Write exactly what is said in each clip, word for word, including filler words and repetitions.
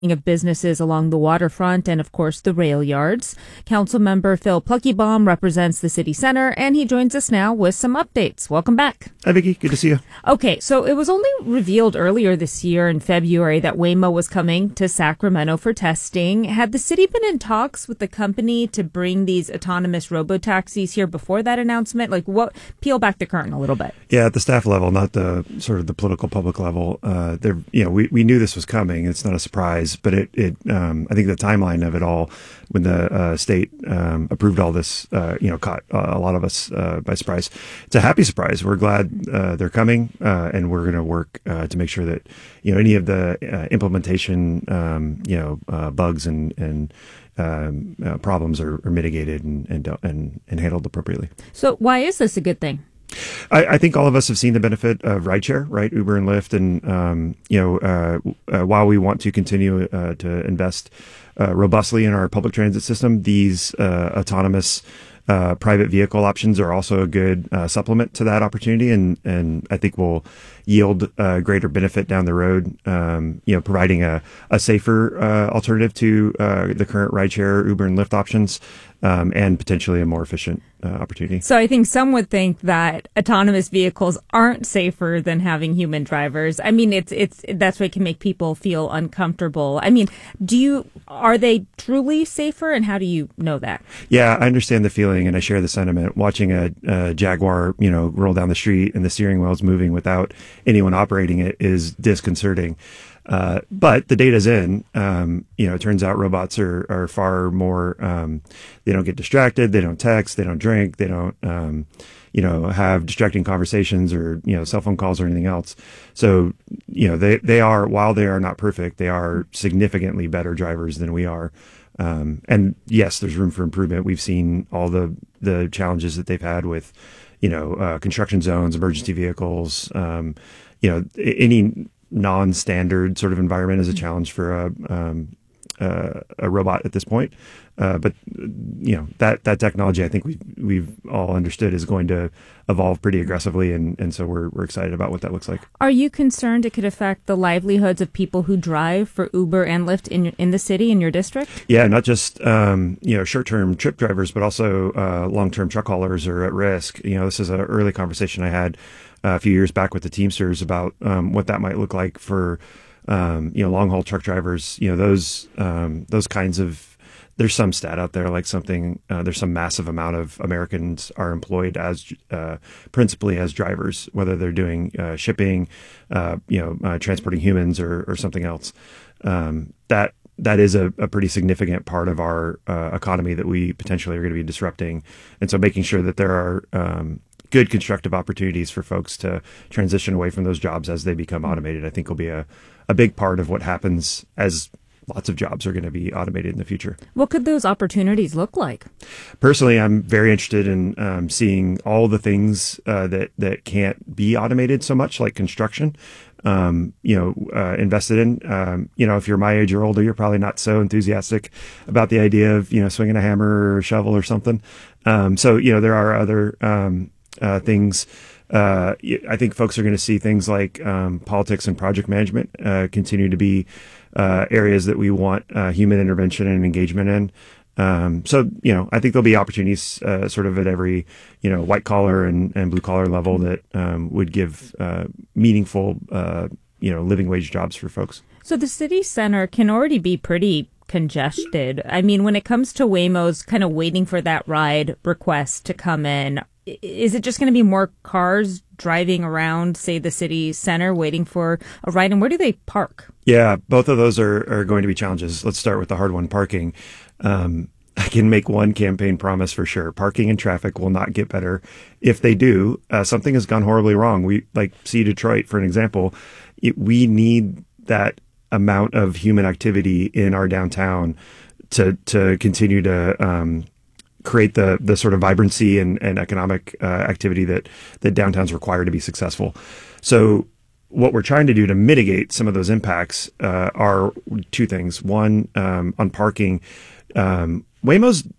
of businesses along the waterfront and, of course, the rail yards. Councilmember Phil Pluckybaum represents the city center, and he joins us now with some updates. Welcome back. Hi, Vicki. Good to see you. Okay, so it was only revealed earlier this year in February that Waymo was coming to Sacramento for testing. Had the city been in talks with the company to bring these autonomous robotaxis here before that announcement? Like, what? Peel back the curtain a little bit. Yeah, at the staff level, not the sort of the political public level. Uh, there, you know, we, we knew this was coming. It's not a surprise. But it, it um, I think the timeline of it all, when the uh, state um, approved all this, uh, you know, caught uh, a lot of us uh, by surprise. It's a happy surprise. We're glad uh, they're coming, uh, and we're going to work uh, to make sure that, you know, any of the uh, implementation, um, you know, uh, bugs and and um, uh, problems are, are mitigated and, and and and handled appropriately. So why is this a good thing? I, I think all of us have seen the benefit of rideshare, right? Uber and Lyft. And, um, you know, uh, uh, while we want to continue uh, to invest uh, robustly in our public transit system, these uh, autonomous uh, private vehicle options are also a good uh, supplement to that opportunity. And, and I think will yield uh, greater benefit down the road, um, you know, providing a, a safer uh, alternative to uh, the current rideshare, Uber and Lyft options. Um, and potentially a more efficient uh, opportunity. So I think some would think that autonomous vehicles aren't safer than having human drivers. I mean, it's it's that's what can make people feel uncomfortable. I mean, do you are they truly safer, and how do you know that? Yeah, I understand the feeling, and I share the sentiment. Watching a, a Jaguar, you know, roll down the street and the steering wheel's moving without anyone operating it is disconcerting. Uh, but the data's in, um, you know, it turns out robots are, are far more, um, they don't get distracted. They don't text. They don't drink. They don't, um, you know, have distracting conversations or, you know, cell phone calls or anything else. So, you know, they, they are, while they are not perfect, they are significantly better drivers than we are. Um, and yes, there's room for improvement. We've seen all the, the challenges that they've had with, you know, uh, construction zones, emergency vehicles, um, you know, any non-standard sort of environment is a challenge for a um, uh, a robot at this point. Uh, but you know that that technology, I think we we've all understood, is going to evolve pretty aggressively, and, and so we're we're excited about what that looks like. Are you concerned it could affect the livelihoods of people who drive for Uber and Lyft in in the city, in your district? Yeah, not just um, you know short-term trip drivers, but also uh, long-term truck haulers are at risk. You know, this is an early conversation I had Uh, a few years back with the Teamsters about um, what that might look like for um, you know long haul truck drivers. You know those um, those kinds of. There's some stat out there like something. Uh, there's some massive amount of Americans are employed as uh, principally as drivers, whether they're doing uh, shipping, uh, you know, uh, transporting humans or or something else. Um, that. That is a, a pretty significant part of our uh, economy that we potentially are going to be disrupting, and so making sure that there are um, good constructive opportunities for folks to transition away from those jobs as they become automated, I think will be a, a big part of what happens as lots of jobs are going to be automated in the future. What could those opportunities look like? Personally, I'm very interested in um, seeing all the things uh, that, that can't be automated so much, like construction. Um, you know, uh, invested in, um, you know, if you're my age or older, you're probably not so enthusiastic about the idea of, you know, swinging a hammer or a shovel or something. Um, so, you know, there are other, um, uh, things, uh, I think folks are going to see things like, um, politics and project management, uh, continue to be, uh, areas that we want, uh, human intervention and engagement in. Um, so, you know, I think there'll be opportunities, uh, sort of at every, you know, white collar and, and blue collar level that, um, would give, uh, meaningful, uh, you know, living wage jobs for folks. So the city center can already be pretty congested. I mean, when it comes to Waymo's kind of waiting for that ride request to come in, is it just going to be more cars driving around, say, the city center waiting for a ride? And where do they park? Yeah, both of those are, are going to be challenges. Let's start with the hard one, parking. Um, I can make one campaign promise for sure. Parking and traffic will not get better. If they do, uh, something has gone horribly wrong. We like see Detroit, for an example. It, we need that amount of human activity in our downtown to, to continue to, um, create the the sort of vibrancy and, and economic uh, activity that that downtowns require to be successful. So what we're trying to do to mitigate some of those impacts uh, are two things. One, um, on parking, um, Waymo's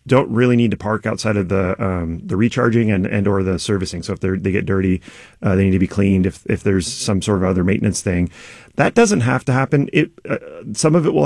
don't really need to park outside of the um, the recharging and, and or the servicing. So if they they get dirty, uh, they need to be cleaned. If if there's some sort of other maintenance thing, that doesn't have to happen. It uh, some of it will